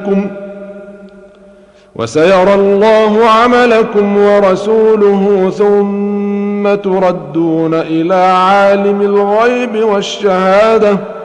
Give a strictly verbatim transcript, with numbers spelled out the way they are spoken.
وسيرى الله عملكم ورسوله ثم تردون إلى عالم الغيب والشهادة